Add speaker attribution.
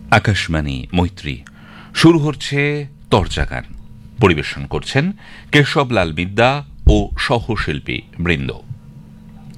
Speaker 1: আকাশবাণী মৈত্রী শুরু হচ্ছে তরজা গান। পরিবেশন করছেন কেশবলাল বিদ্যা ও সহশিল্পী বৃন্দ।